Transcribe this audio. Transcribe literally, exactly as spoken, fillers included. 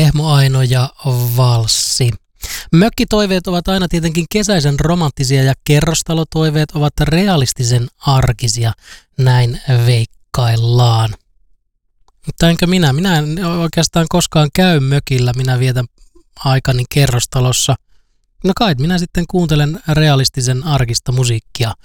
Kehmo Aino ja valssi. Mökkitoiveet ovat aina tietenkin kesäisen romanttisia ja kerrostalotoiveet ovat realistisen arkisia, näin veikkaillaan. Mutta enkä minä, minä en oikeastaan koskaan käy mökillä, minä vietän aikani kerrostalossa. No kai minä sitten kuuntelen realistisen arkista musiikkia